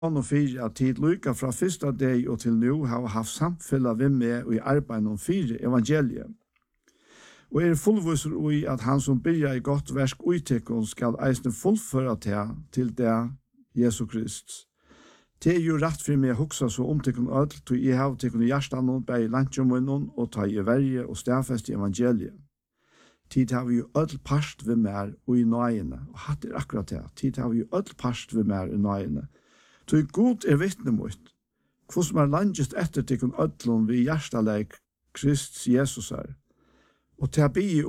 og fire at tid lykke fra første dag og til nå har haft samfunnet ved med og i arbeid om 4 evangeliet. Og fullviser i at han som byrja i godt versk uttekken skal eisne fullføre til det Jesu Krist. Det jo rett for meg å huske så omtekken ødel, til jeg har tekken i hjertan bei landsjomunnen og ta i verje og stedfest i evangeliet. Tid har vi jo ødel parst ved mer og i nøyene, og hatt akkurat det. Tid har vi jo ødel parst ved mer og i nøyene. Så god vittne mot, hvor som landest etter tekken ødelen vi hjertaleik Krist Jesus er. Og til å be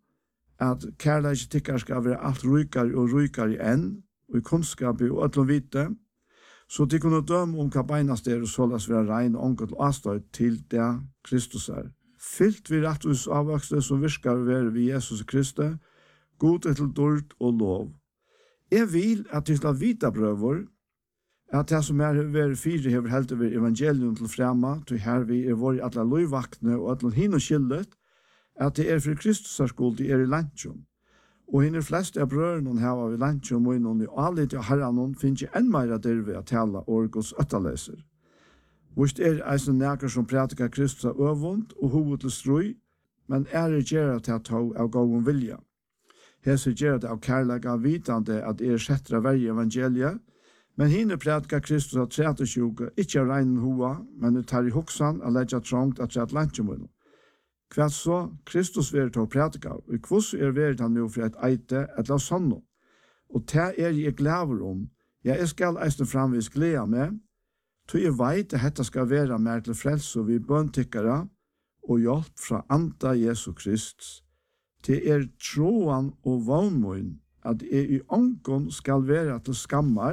at kærleik tikkar skal være alt rykare og rykare enn, og i kunnskap og ødelen vite, så de kunne døme hva beinast og såles være rein og ångat og avstøy til det Kristus er. Fylt vi rettus avvokste som virkar være ved Jesus Kristus, god til dård og lov. Jeg vil at de skal vite brøver, at det som ved 4 hever helt over evangelium til fremme, til her vi vår alle løyvaktene og alle hinn skyldet, at det for Kristus skuld de i landsjon. Og henne fleste av brødene her av landsjon og innom og alle til herren finnes ikke enn mer der ved å tale og Guds øtteleser. Hvis det eisen nækker som prætiker Kristus av øvund og hoved til strøy, men gjøre til å ta av gåen vilja. Hese gjør det av kærlighet av vitande at setter av hver evangeliet, men henne prætiker Kristus av 23, ikke av regnen hoa, men det tar i hoksan og legger trångt at det landsjon. Hva så Kristus vil ta prætika, og hvordan vært han nå for et eite, et la sånn. Og det jeg glæver om, jeg skal eisen framvis glede med, til jeg vet at dette skal være mer til frelse og vi bøntikkere, og hjelp fra anta Jesu Krist. Til troen og vannmån, at i ånken skal være til skammar,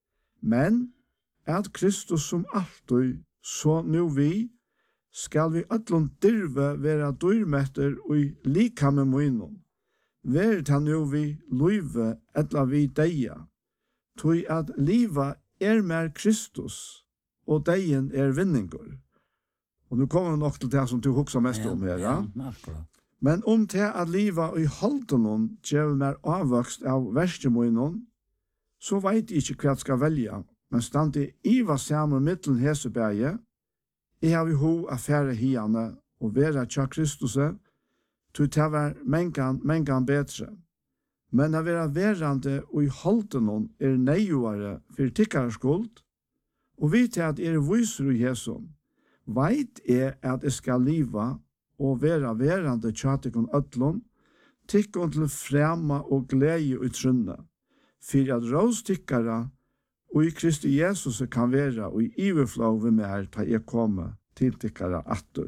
men at Kristus som alltid, så nå vi, skal vi ødlund dyrve være dyrmetter og lika med munnen. Vært han jo vi løyve etla vi deia. Tog at liva mer Kristus, og deien vinninger. Og nå kommer vi nok til det som du hukser mest om her. Ja? Men om det at liva i holden gjør mer avvokst av verstemunnen, så vet jeg ikke hva jeg skal velge. Men stand det i hva sammen middelen hesebæge, jeg har vi ho affære hiane og være tja Kristus, til det var mengan bedre. Men å være verande og i holden nøyere for tikkere skuld, og vite at viser i Jesus, veit at jeg skal liva og være verande tja tikkun ødlun, tikkun til frema og glede og trunne, for at råstikkere og i Kristi Jesus kan være og i iverflå ved meg ta jeg komme til tikkere atter.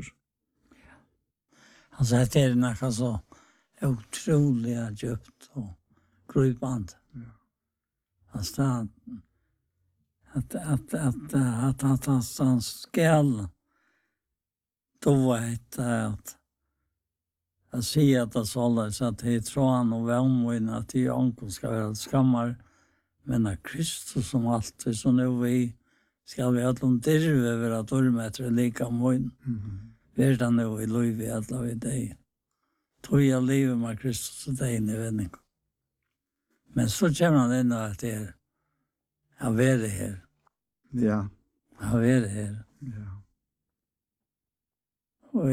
Altså, det noe så utrolig djupt og grøyband. Altså, at han skal då vet at jeg sier at det såles at jeg tror han og vennmån at de ankom skal være skammar, men at Kristus som alltid, så nå vi skal vi alle dyrve være dørmetre lika mån. Vært han nå i lov i alle av deg. Tog jeg livet med Kristus og deg inn i vending. Men så kommer han inn og at jeg har vært her. Ja. Jeg har vært her. Ja. Og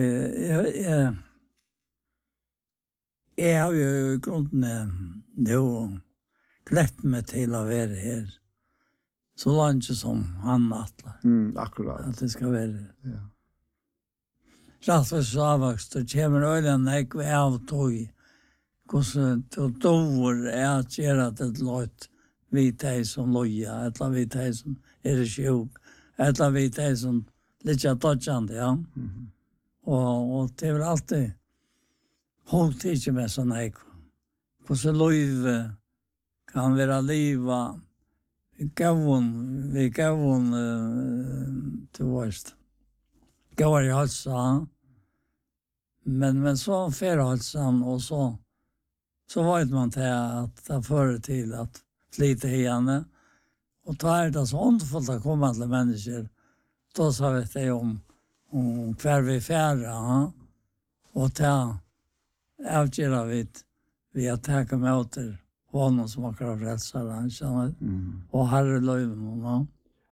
jeg har jo i grunnen nå glett meg til å være her. Så langt som han atler. Akkurat. At det skal være her. Ja. Rett og slett avvokst, og kommer øyne jeg av tog. Hvordan dover at gjøre det låt vi de som loja, eller vi de som sjuk, eller vi de som litt dodgjande, ja. Og det er alltid holdt ikke med sånn jeg. Hvordan løyve kan være livet. Vi gav hon til vårt. Gav i halsa. Men så fer halsan, og så vet man til at det fører til at flyte henne. Og da det så åndfullt å komme til mennesker. Da sa vi det om hver vi færre, og ta avgjøre vi at takke med åter honom som akkurat frelser han, og herre løyven honom.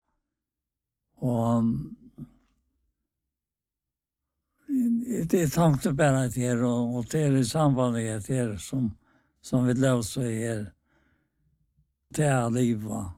Og det tänkte bara att det och det är i samband med att det som vi läser här det är liva.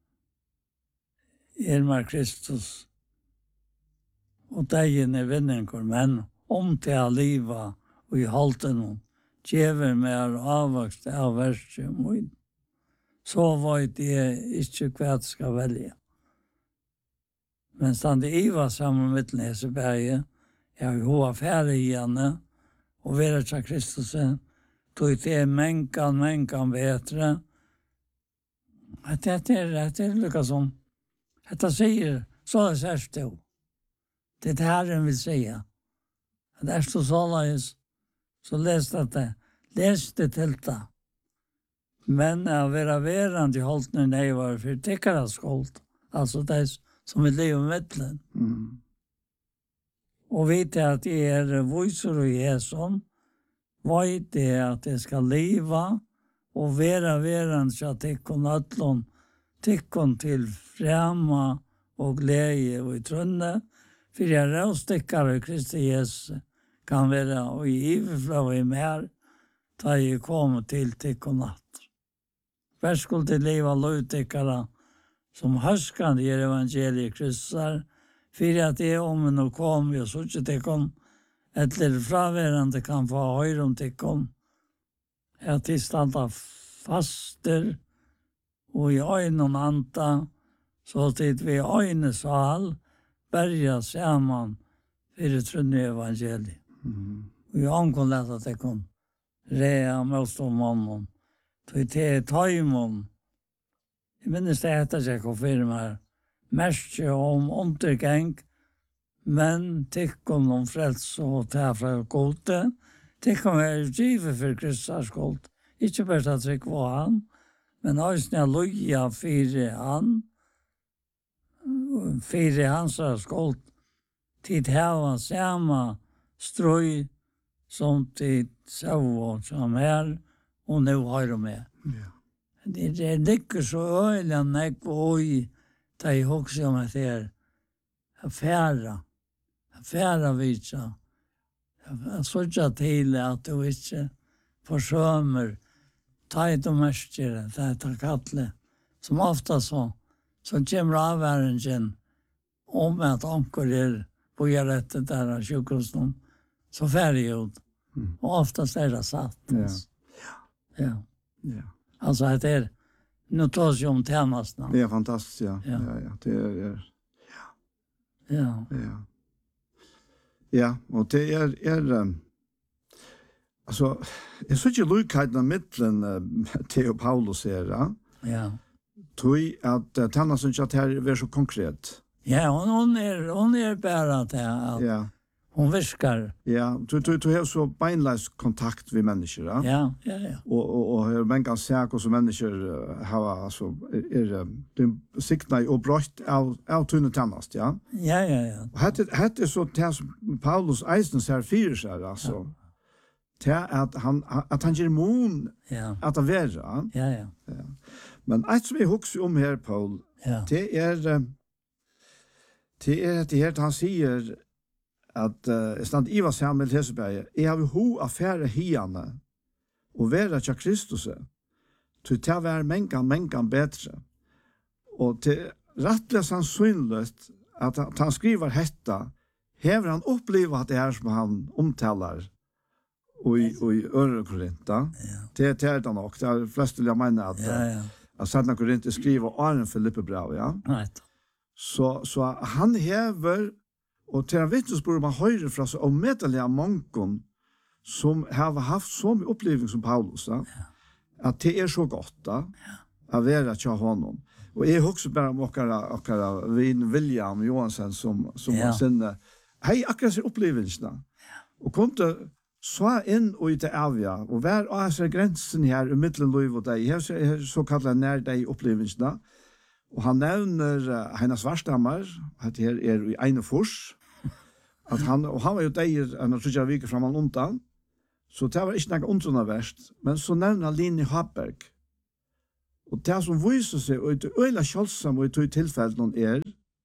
Med Kristus och dagen är vinnaren, men om det är liva och i halten och djäver med avväxt av världsjön så var det inte kvart ska välja. Men stand i var samman med Neseberget jag har ju affärer i henne och vara till Kristus tog det mänkan bättre. Att det är lyckas som detta säger så är det så. Det Herren vill säga. Att det är så läste det. Läste till det. Men att vara verande i hållten när jag var för täckaras skuld. Alltså det som vill leva med den. Och vet att det är vojsor och Jesus. Vet det att det ska leva och vara verande så att det kan ötlån tikkon till främma och glädje och i trunne. För jag råstickare Kristi Jesus kan vara och i överflöd i mer ta jag kommer till tikkon natt. Vär skulle det leva lovtickare som höskande i evangeliet Kristus för att det om en och kom och så inte tikkon eller fravärande kan få höra om tikkon. Att det stannar faster og i øynene anta, så tid vi øyne sal, berga sammen for det trunne evangeliet. Og i ånden lette at det kom rea mest om mannen, til tøymon. Jeg minnes det etter jeg kom for meg, mest om undergang, men tikkum om frelse og ta fra gode, tikkum er givet for Kristus skuld, ikke bare at trykk var han, men også når loja fire hans skuld, tid hava samma strøy som tid sov som her, og nå har de med. Det ligger så øyelig nek og i, da jeg husker om at det er affæra vitsa. Jeg så ikke til at du ikke forsømmer tajt och mästare, det är kattle, som ofta så kommer avvärringen om att ankor på rättet där av sjukhusen, så färdig ut. Och oftast är det satt. Ja. Alltså det är, nu tar sig om tjänsterna. Det är fantastiskt, ja. Det är, Ja, och det är alltså, jag såg ju likheterna mellan Theo Paulus här. Ja. Tui att tanna som att här är så konkret. Ja, hon är bara att ja. Hon viskar. Ja, du har så beinleis kontakt med människor, ja. Ja. Och hur man kan se hur människor har alltså de siktna och brott av tunna tannast, ja. Ja. Och hette så det som Paulus eisen ser fyra sig alltså. Att han ger mon att det vara. Ja. Men ett som vi huxar om här, Paul, det är det han säger att stand Iva Samuel Heseberg, jag har ho affärer hiarna och vara till Kristus. Till ta vara mänkan bättre. Och till rättliga sannsynligt att han skriver detta, häver han uppleva att det är som han omtalar och i Korinta. Det är det nog. Det är flest vill jag mena att Sanna Korinta skriver Arne Filippe-brev, ja. Right. Så han häver och till en vittnesbörd man höjer från så omedliga mångon som har haft så mycket upplevelse som Paulus, att det är så gott att vara till honom. Och jag också bara om åkara William Johansson som har sinne. Hej, akkurat sin upplevelserna. Och kunde så in och inte avja. Och var alltså gränsen här i mittenliv och dig. Jag så kallar när dig upplevelserna. Och han nämner Heina Svarstammar, att det här är i Einefors. Att han var ju där en tredje vecka framan undan. Så det var inte något undrande värst. Men så nämner han Linje Haberg. Och det som visar sig, och det öjla kjølsam och i tog tillfället någon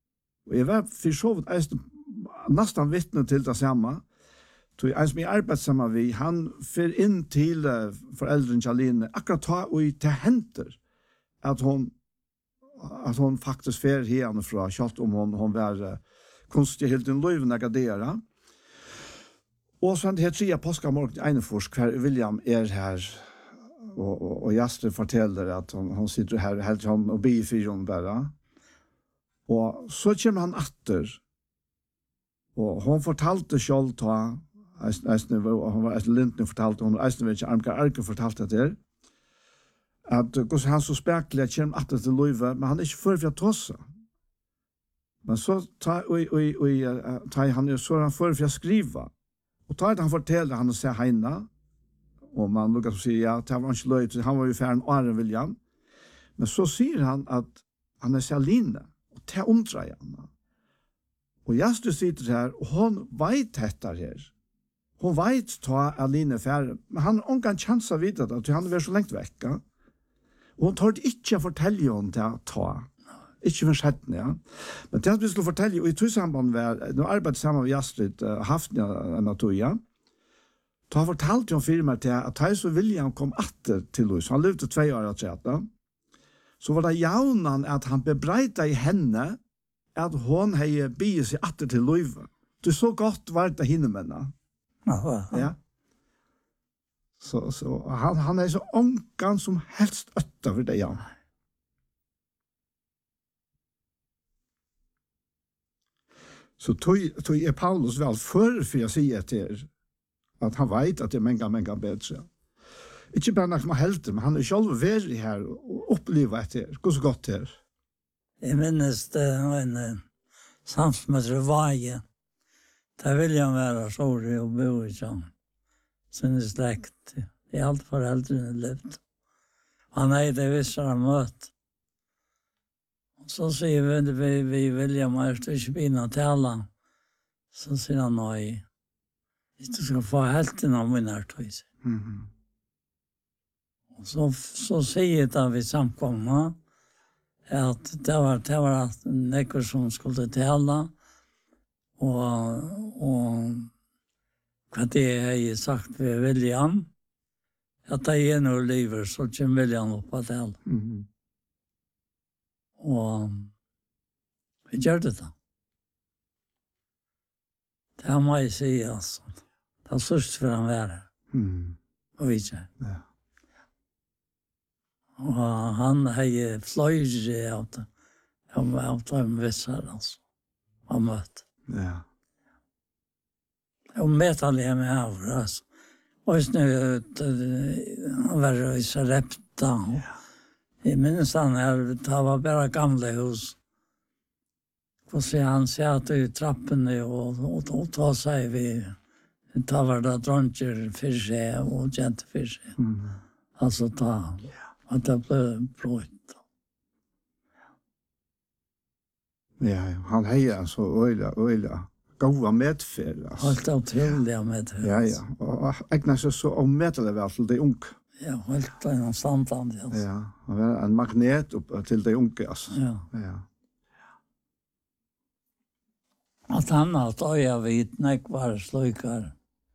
Og jeg var for så vidt nesten vittne til det samme. Så en som jeg arbeidet sammen med, han fer inn til foreldren Kjalline, akkurat ta og til henter at hun faktisk fer henne fra, selv om hun var kunstig helt en løyven agadera. Og så det tredje påskamorgen i Einefors, hver William her, og Jastre forteller at han sitter her helt sånn og bier for henne bare. Og så kommer han atter, og hun fortalte selv ta, hun var Eisne Lindner fortalte, hun Eisne vet ikke, Armkar Arke fortalte det at han så spekelig at kommer atter til Løyve, men han ikke før for å tåse. Men så tar han før for å skrive. Og tar han forteller han å se heina, og man lukker til å si, ja, det var ikke løy, han var jo ferdig Arne William. Men så sier han at han Kjalline, og det omdreier han. Og Jastre sitter her, og hun vet dette her. Hun vet ta Aline ferdig, men han har ikke en chans å vite det, han er så lengt vekk. Og hun tar ikke å fortelle henne til å ta. Ikke for setten, ja. Men det vi skulle fortelle, og i to samband med, nå arbeidet sammen med Jasrid, haft en av toga, da fortalte hun firmaet til at Thais og William kom atter til Louis, han levde 2 år at sette, så var det jaunan at han bebreida i henne at hun hei biet seg atter til Louis. Du så godt var det henne menna. Ja. Så han er så ångan som helst øtta for det, ja. Så tog er Paulus vel for å si til at han vet at det er menga bedre. Ikke bare nok man helter, men han er selv vært her og opplevd etter. Gå så godt her. Jeg minnes det en samsmøtre vaje. Der vil jeg være sorry og bo i sånn. Sin slekt. Det er alt foreldrene levd. Han er det visst han møtt. Så sier vi William, er du ikke begynne å tale? Så sier han nei. Hvis du skal få helten av min artøys. Og så sier jeg da vi samkommer at det var at nekker som skulle tale og hva det jeg sagt ved William at det er noe livet så kommer William opp av tale. Og vi gjør det da. Det har må jeg si, altså. Det er sørst for han være. Og vi ikke. Ja. Og han har fløyre av det. Av det visser, altså. Og møtt. Ja. Og metallet med av, altså. Og hvis han var i Sarepta, jeg minnes han her, det var bare gamle hus. Og så han satt i trappene og ta seg vi ta var det dronjer for seg og jente for seg. Altså ta, at det ble blått. Ja, han heier så øyla gode medferd. Alt utrolig medferd. Ja, og egnet seg så omedelig vel til de unge. Ja, helt en standard. Ja, han var en magnet til de unge, altså. Ja. At han hatt øya vidt, nek var sløykar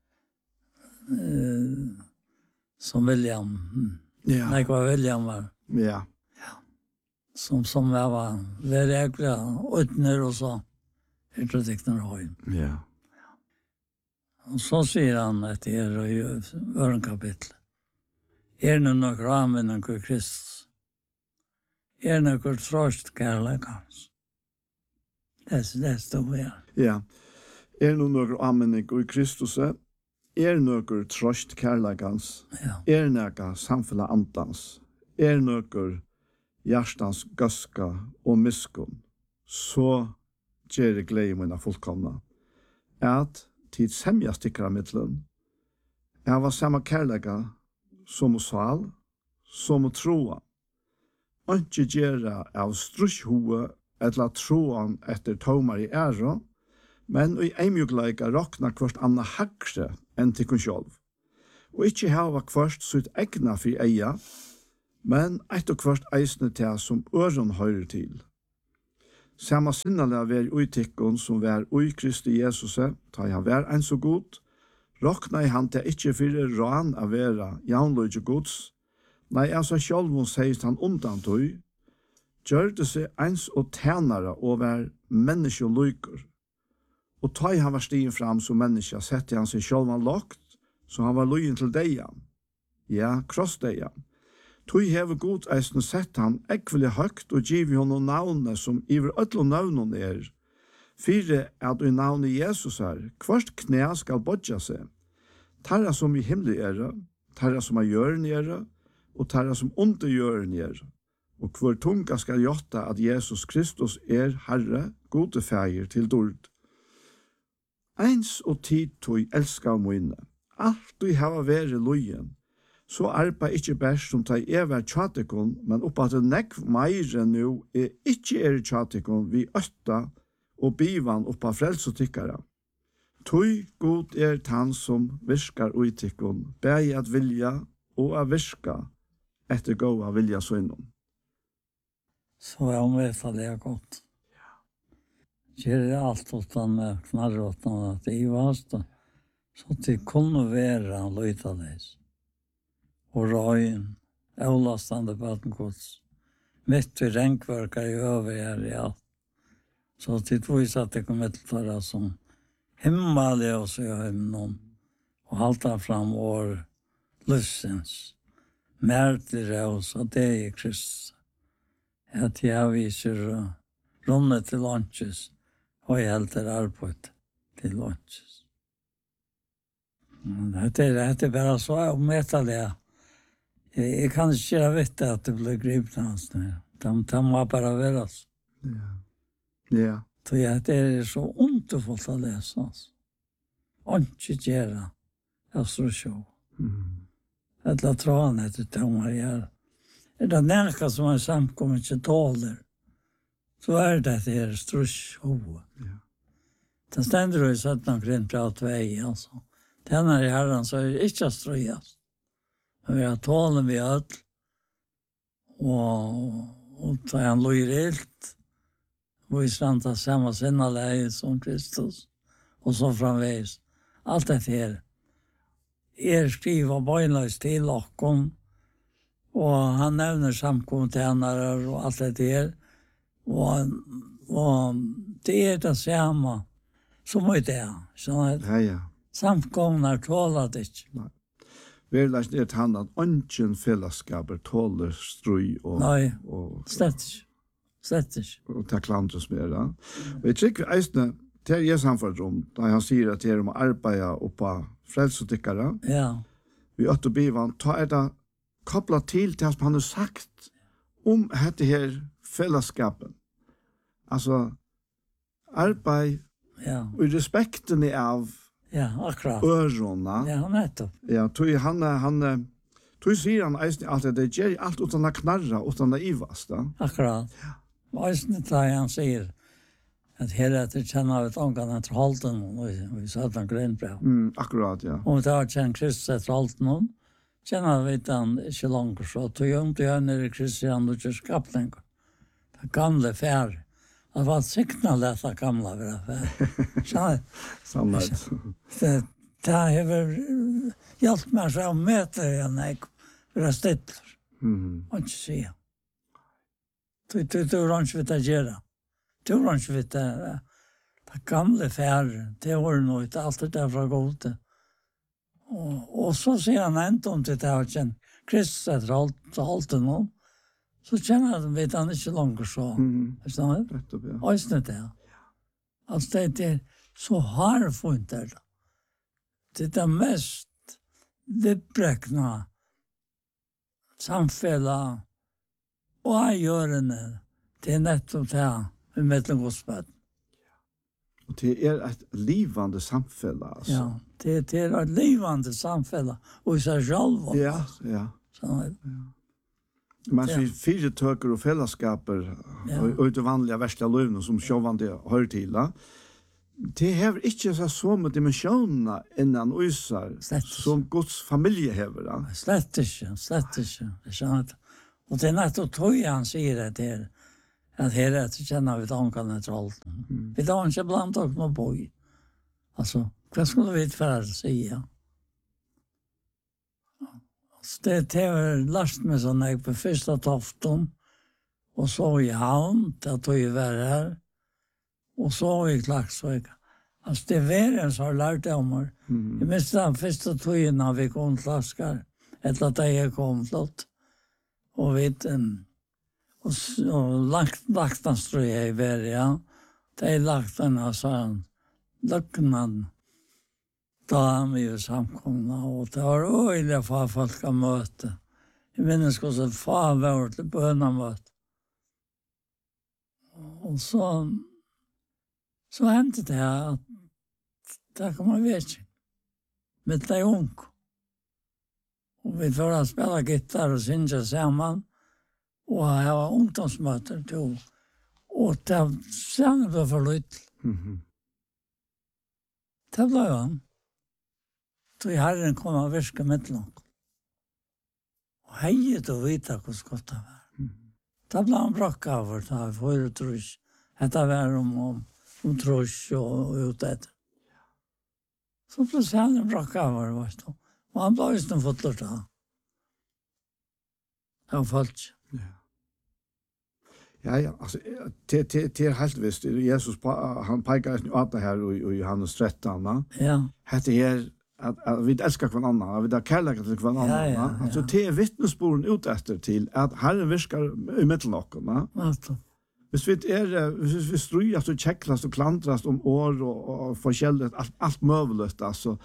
som William. Ja. Nek var William var. Ja. Som jeg var regler, utner og så. Jeg tror det ikke noe høy. Ja. Og så sier han etter i ørenkapitlet. Er det noe ramen av Kristus? Er det noe trost kærleikans? Det står vi her. Ja. Er det noe ramen av Kristus? Er det noe trost kærleikans? Ja. Er det noe samfunnet antans? Er det noe hjertans gøska og miskunn? Så gjør det glede mine fullkomne. At tid semja stikker av mittelen. Jeg var samme kærleika som sval, som troa. Ikke gjøre av strusjhoe eller troan etter tomar i ære, men i eimjugleika råkna kvart anna hagre enn til kun sjolv. Og ikke hava kvart sitt egna fri eia, men etter kvart eisne til som øren høyre til. Samma sinnaliga ver uitikkon som ver ui Kristi Jesus, ta han ver ein så god, rokna I han til ikkje fyrir ran av vera jaunløyge gods, nei altså sjálvun seist han undan tøy, gjørde seg eins og tænare og ver menneskeløyker. Og ta han var stigen fram som menneske, sette han seg sjálvan lagt, så han var løyen til deian. Ja, krossdeian. Tøy hever god eisen sett han ekvelig høgt og giv honom navnet som iver ødlo navnen Fyre at i navnet Jesus hvert knæ skal bodja seg. Tarra som I himmelig tarra som gjøren og tarra som under gjøren Og hver tunga skal gjotta at Jesus Kristus Herre, gode feir til dord. Eins og tid tog elska mine. Alt du hava vere lojen. Så arbeid ikkje bæst som ta var tjatikon, men oppa til nekv meire nu ikkje tjatikon vi øtta og bivan oppa frelsotikkara. Tøy god tann som virkar uittikkon, bæg at vilja og at virka etter gåa vilja søgnon. Så jeg vet at det godt. Gjør alt utan knarråttan at det varst, så det kunne være løytaleis. Og røyen, avlastande badengods, mitt i renkverkar I over I alt. Så det viser at det kommer til å som himmel I oss I himmen, og halta fram vår lystens, mærtligere oss, og det I Kristus. At jeg viser rundet til lunches, og jeg helter arbeid til lunches. Det bare så ommettelig. Jeg kan ikke vite at det ble gripet hans. De må bare være oss. Ja. Så det så underfullt å lese oss. Og ikke gjøre. Jeg tror ikke. Eller tror han etter tommer gjøre. Det nærke som samkommet ikke tåler, så det her strusjhove. Ja. Det stender jo I 17 grunn fra 2, altså. Denne I herren så det ikke strøyast. Men vi har tålen vi alt, og så han løyer helt, og I standa samme sinnaleie som Kristus, og så framveis. Alt det her. Skriva bøgnløs til okkom, og han nevner samkomtenare og alt det her. Og det det samme som det. Ja. Samkomnar tåler det ikke. Vi lagt han at ønsken fellesskaper tåler strøy og... Nei, slett ikke. Og ta klandres mer, da. Og jeg trykker eisne, til jeg samfunnet om, da han sier at jeg må arbeide oppa frelsotikkere. Ja. Vi øtter bivan, ta det kopplat til det som han har sagt om dette her fellesskapen. Altså, arbeid og respekten av akkurat. Ørona. Ja, nettopp. Ja, tog sier han eisne alt det gjør alt utan å knarra, utan å ivas, da. Akkurat. Ja. Eisne da han sier at heretter kjenner vi et omgang etter halten, og vi satt han grønnbrev. Akkurat, ja. Og vi tar kjenner Kristus etter halten, kjenner vi han ikke langt, så tog jeg til henne I Kristian og ikke skapt lenger. Det gamle fær. Det var siktene lett av gamle fær. Sannhet. Det har hjulpet meg så å møte henne for å stedler. Og ikke si. Du har ikke vidt å gjøre. Du har ikke vidt det gamle fær. Det var noe, alt det fra gode. Og så sier han enda om til det her kjent. Kristus etter alt det nå. Så kjenner han vet han ikke langt så. Forstår du? Og det. Altså det så harfunnet det. Det mest vipprekna samfellet og avgjørende det nettopp det vi møter godsbøten. Og det et livande samfelle, altså. Ja, det et livande samfelle, og I seg selv. Ja. Sånn Man sier 4 tøker og fellesskaper og det vanlige verste løvene som sjåvande hører til. Det hever ikke så med dimensjonene innan Øysar som Guds familie hever. Slett ikke. Og det nettopp tog han sier det her. Att här är det känner vi tankarna troll. Vi tar inte bland och någon boy. Alltså, vad skulle vi för att säga? Så det har lärt mig så när jag på första tofton och så i havn, det tog ju vara här. Och så i Klagsvik. Alltså det är värre som har lärt om mig. Jag minns den första tiden när vi kom till Klaskar. Efter att jag kom flott. Och vet och lagt den ströja i värre, ja. Det är lagt den och så en löknan. Då är vi samkomna och det var öjliga för folk att möta. Jag minns också att far var till bönamöte. Och så hände det att där kom man vet med det ung. Och vi får att spela gitarr och synja samman. Och jag var ungdomsmöter då. Och det sen var för lite. Det blev han. Så i Herren kom och viska mitt långt. Och hejet och vita hur skott det var. Det blev han bråk över. Det var för trus. Det var om trus och utåt. Så plötsligt hade han bråk över. Och han blev just en fotler till han. Det var falskt. Ja, alltså det är helt visst. Jesus han pekar ju att det här i Johannes 13. Ja. Det är att vi älskar kvar annan, att vi har kärlek till kvar annan. Ja. Alltså det är vittnesbörden ut efter till att Herren virkar i mitten av Alltså. Hvis vi strujas och checklas och klantras om år och forskjelligt, allt möjligt, alltså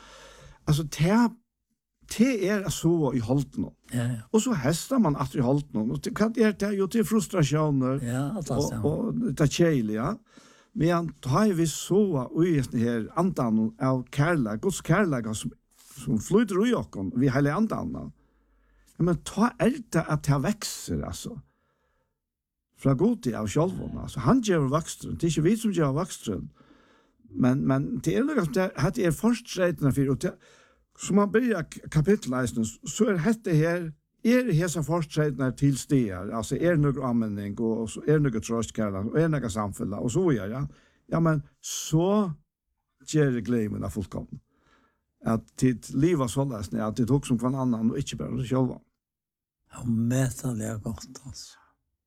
det är så i holten. Ja. Och så hästar man att i holten. Och det kan det ju till frustrationer. Ja, och det kärliga. Men då har vi så och just det här andan av kärlek, Guds kärlek som flyter i oss, vi hela andan. Men ta det att det växer alltså. Fra god till av själva. Alltså han ger växten. Det är inte vi som ger växten. Men det är nog att det är försträtna för och så man börjar kapitlet så är det här hesa försträtna till stegar. Alltså några användning och så några tröstkärlek och några samfälla och så ja. Ja men så ger glädjen av fullkomligt. Att ditt liv var så läsning att det tog som kvar annan och inte bara det själva. Ja, mätaliga gott alltså.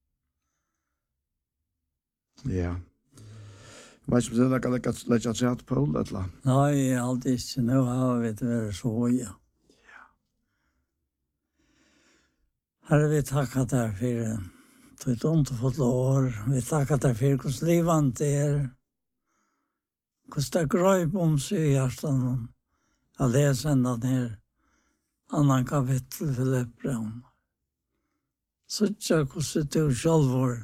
Ja. Vad ska det lägga sig att på eller? Nej, alltid inte. Nu har vi det varit så ja. Herre, vi tackar dig för ett underfullt år. Vi tackar dig för hur livet är. Hur det gröp om sig i hjärtan. Jag läser ända ner annan kapitel för Leppbrand. Så jag hur du själv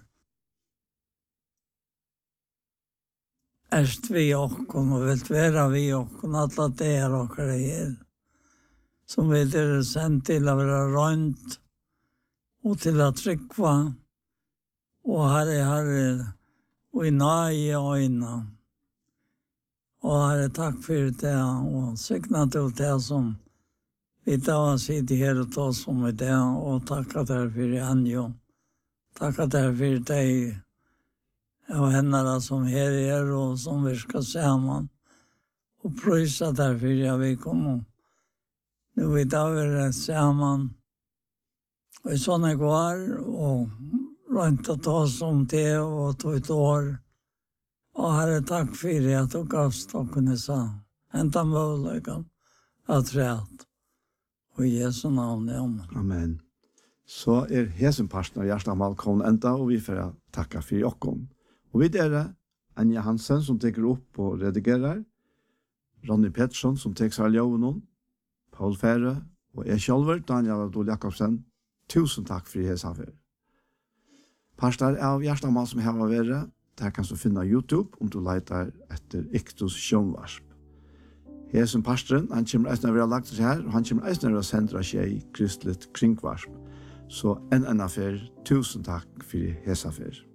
Erst vi okkon og vilt vera vi okkon, alla der okkar er. Som vi er sendt til å være rønt og til å tryggva. Og herre, og i nage øyne. Og herre, takk for det, og sikna til det som vi da sitter her og tar som i det, og takk at dere for Anjo. Takk at dere for deg, och henne som här är och som vi ska samman och pröjsa därför jag vi kommer. Nu vet vi samman och i sådana kvar och runt att ta som det och ta ett år. Och herre, tack för det att du gavst och kunde sa. Hämta möjligheten att rätt. Och i Jesu namn är amen. Amen. Så är hesenparten av Gjerstamal kom ända och vi får tacka för jokken. Og vi det Anja Hansen som teker opp og redigerer, Ronny Pettersson som teker seg av Paul Fære og jeg selv, Daniel Adol Jakobsen. Tusen takk for det her. Pastor av Gjerstamal som har vært, der kan du finne YouTube om du leter etter Iktus Sjønvarsp. Hesen pastoren, han kommer eisne å være lagt til her, og han kommer eisne å sende seg kristelig kringvarsp. Så en affær, tusen takk for det her.